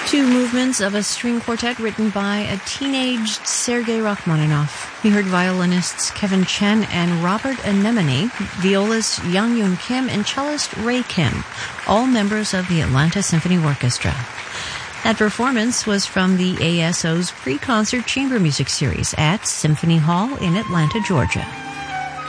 Two movements of a string quartet written by a teenaged Sergei Rachmaninoff. We heard violinists Kevin Chen and Robert Anemone, violist Young Yoon Kim, and cellist Ray Kim, all members of the Atlanta Symphony Orchestra. That performance was from the ASO's pre-concert chamber music series at Symphony Hall in Atlanta, Georgia.